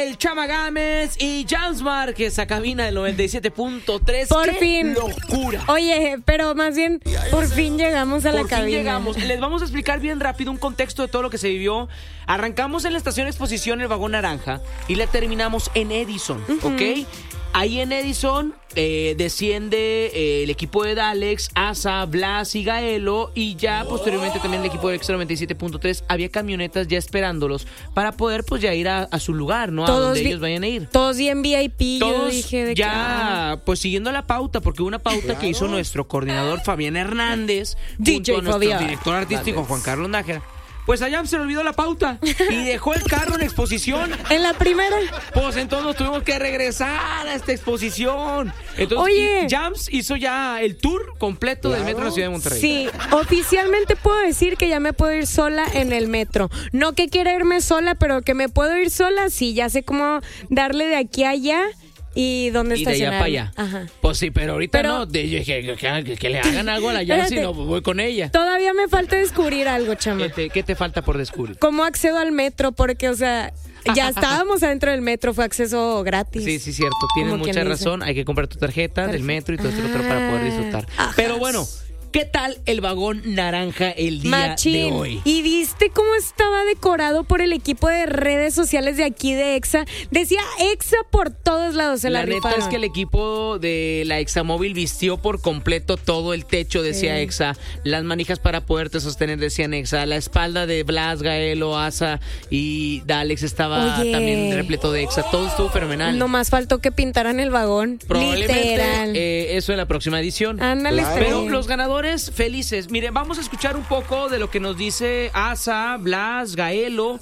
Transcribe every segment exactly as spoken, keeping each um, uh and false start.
El Chama Gámez y Jams Márquez a cabina del noventa y siete punto tres. Por ¡Qué fin. locura! Oye, pero más bien, por fin llegamos a la Por fin cabina. llegamos. Les vamos a explicar bien rápido un contexto de todo lo que se vivió. Arrancamos en la estación Exposición, el vagón naranja, y la terminamos en Edison, uh-huh. ¿ok? Ahí en Edison eh, desciende eh, el equipo de Dalex, Asa, Blas y Gaelo, y ya posteriormente también el equipo de Extra noventa y siete punto tres. Había camionetas ya esperándolos para poder pues ya ir a, a su lugar, ¿no? Todos a donde vi- ellos vayan a ir. Todos bien V I P, Todos yo dije de ya pues siguiendo la pauta, porque hubo una pauta claro. que hizo nuestro coordinador Fabián Hernández D J junto a nuestro Fabián. director artístico Juan Carlos Nájera. Pues allá se le olvidó la pauta y dejó el carro en exposición. En la primera. Pues entonces nos tuvimos que regresar a esta exposición. Entonces, Oye. Jams hizo ya el tour completo claro. del metro de la ciudad de Monterrey. Sí, oficialmente puedo decir que ya me puedo ir sola en el metro. No que quiera irme sola, pero que me puedo ir sola, sí, ya sé cómo darle de aquí a allá. ¿Y dónde y de allá para allá. Ajá. Pues sí, pero ahorita pero, no. De, que, que, que, que le hagan algo a la Jams, si no, voy con ella. Todavía me falta descubrir algo, chama. ¿Qué te, qué te falta por descubrir? ¿Cómo accedo al metro? Porque, o sea, ya estábamos adentro del metro, fue acceso gratis. Sí, sí, cierto. Tienes mucha razón. Hay que comprar tu tarjeta Perfecto. del metro y todo esto otro para poder disfrutar. Ajas. Pero bueno. ¿Qué tal el vagón naranja el día Machín. de hoy? ¿Y viste cómo estaba decorado por el equipo de redes sociales de aquí de Exa? Decía Exa por todos lados, se la, la neta rifaron. Es que el equipo de la Examóvil vistió por completo todo el techo, decía sí. Exa. Las manijas para poderte sostener decían Exa. La espalda de Blas, Gaelo, Asa y Dalex estaba Oye. también repleto de Exa. Todo estuvo fenomenal. No más faltó que pintaran el vagón. Probablemente eh, eso en la próxima edición. Ándale, claro. Pero los ganadores felices. Miren, vamos a escuchar un poco de lo que nos dice Asa, Blas, Gaelo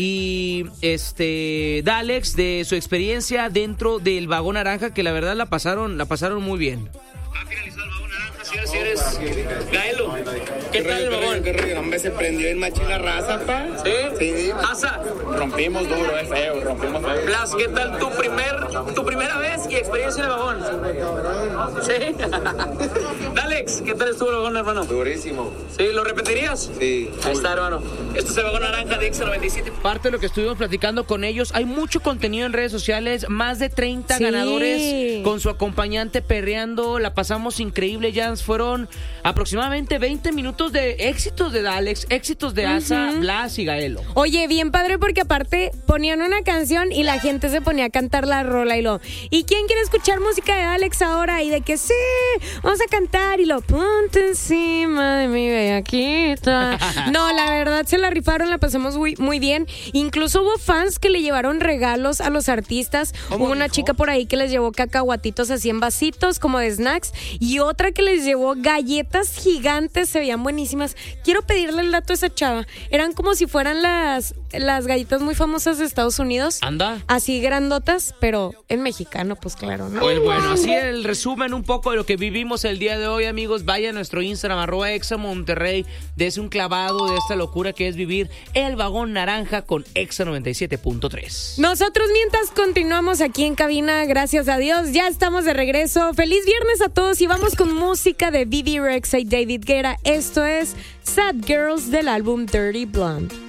y este Dalex de su experiencia dentro del vagón naranja, que la verdad la pasaron, la pasaron muy bien. Ha finalizado el vagón naranja, señores, señores. Gaelo, ¿qué, ¿Qué tal el vagón? ¿Qué rollo? Hombre, se prendió el machín la raza, pa. ¿Sí? Sí. Asa. Rompimos duro, es feo, rompimos feo. Blas, ¿qué tal tu primer, tu primera vez y experiencia en el vagón? ¿Sí? Dalex, ¿qué tal estuvo el vagón, hermano? Durísimo. ¿Sí? ¿Lo repetirías? Sí. Ahí está, hermano. Esto es el vagón naranja de Exa noventa y siete. Parte de lo que estuvimos platicando con ellos, hay mucho contenido en redes sociales, más de treinta sí. ganadores con su acompañante perreando, la pasamos increíble, ya fueron aproximadamente veinte minutos de éxitos de Dalex, éxitos de Asa, uh-huh. Blas y Gaelo. Oye, bien padre porque aparte ponían una canción y la gente se ponía a cantar la rola y lo, ¿y quién quiere escuchar música de Dalex ahora? Y de que sí, vamos a cantar y lo, ponte encima de mi bellaquita. No, la verdad se la rifaron, la pasamos muy, muy bien. Incluso hubo fans que le llevaron regalos a los artistas. Hubo una dijo? chica por ahí que les llevó cacahuatitos así en vasitos como de snacks y otra que les llevó galletas gigantes, se veían buenísimas. Quiero pedirle el dato a esa chava. Eran como si fueran las, las galletas muy famosas de Estados Unidos. Anda. Así grandotas, pero en mexicano, pues claro, ¿no? Pues bueno, así el resumen un poco de lo que vivimos el día de hoy, amigos. Vaya a nuestro Instagram, arroba Exa Monterrey. Dese un clavado de esta locura que es vivir el vagón naranja con Exa noventa y siete punto tres. Nosotros mientras continuamos aquí en cabina, gracias a Dios, ya estamos de regreso. Feliz viernes a todos y vamos con música de Vivi Rexa y David Guetta. Esto es Sad Girls del álbum Dirty Blonde.